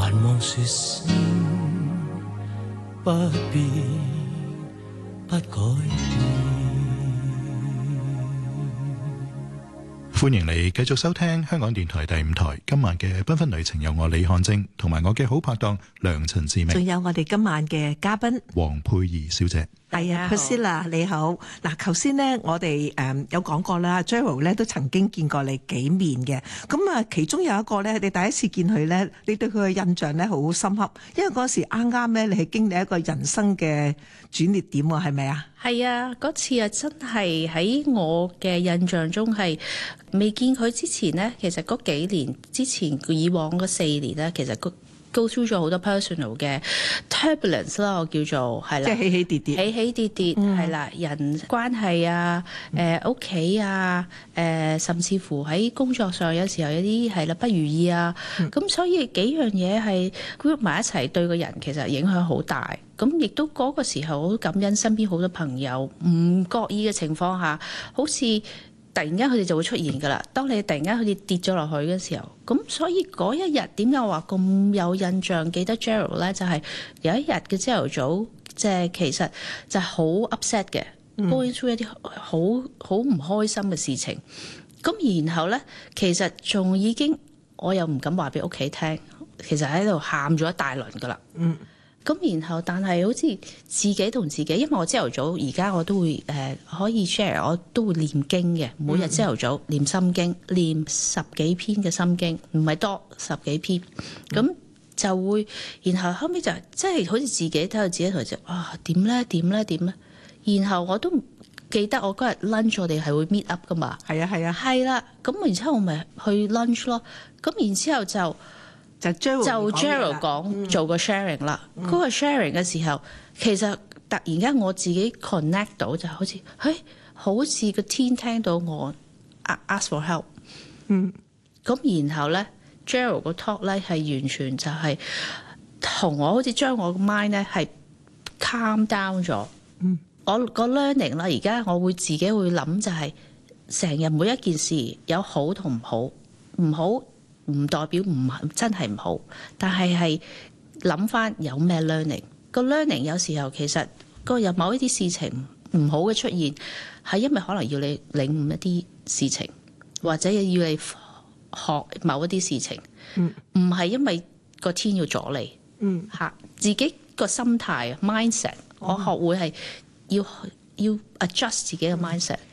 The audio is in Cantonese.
還望說聲不變不改變。 歡迎你繼續收聽香港電台第五台今晚嘅繽紛旅程，由我李漢晶同埋我嘅好拍檔梁陳志明， 仲有我哋今晚嘅嘉賓黃佩儀小姐。 係啊 Priscilla 你好。嗱，頭先咧我哋有講過啦 Gerald 咧都曾經見過你幾面嘅，咁啊其中有一個咧，你第一次見佢咧，你對佢嘅印象咧好深刻，因為嗰時啱啱咧你係經歷一個人生嘅轉捩點喎，係咪啊？ 係啊，嗰次啊真係喺我嘅印象中係未見佢之前咧，其實嗰幾年之前以往嗰4年咧，其實go through 咗好多 personal 嘅 turbulence 啦，我叫做係啦， 即係起起跌跌， 起起跌跌係啦，人關係啊，屋企啊，甚至乎喺工作上有時候有啲係啦不如意啊，咁所以幾樣嘢係 group 埋一齊，對個人其實影響好大。咁亦都嗰個時候好感恩身邊好多朋友，唔覺意嘅情況下，好似突然間佢哋就會出現㗎啦。當你突然間佢哋跌咗落去嘅時候，咁所以嗰一日點解我話咁有印象記得 Gerald 咧？就係有一日嘅朝頭早，即係其實就係好 upset 嘅，going through 一啲好唔開心嘅事情。咁然後咧，其實仲已經我又唔敢話俾屋企聽，其實喺度喊咗一大輪㗎啦。咁然後，但係好似自己同自己，因為我朝頭早而家我都會可以 share， 我都會念經嘅，每日朝頭早念心經，念10幾篇嘅心經，唔係多10幾篇，咁就會，然後後尾就即係好似自己睇到自己同自己點咧，然後我都記得我嗰日 lunch 我哋係會 meet up 噶嘛，係啦，咁然之後我咪去 lunch 咯，咁然之後就 Gerald 講做個 sharing 啦，嗰個 sharing 嘅時候，其實突然間我自己 connect 到就好似個天聽到我 ask for help，咁然後咧 Gerald 個 talk 咧係完全就係同我好似將我個 mind 咧係 calm down 咗，我個 learning 啦，而家我會自己會諗就係成日每一件事有好同唔好，唔好唔代表唔真係唔好，但係諗翻有咩 learning， 個 learning 有時候其實有某一啲事情唔好嘅出現，係因為可能要你領悟一啲事情，或者要你學某一啲事情，唔係因為個天要阻你，自己個心態 mindset， 我學會係要adjust 自己嘅 mindset。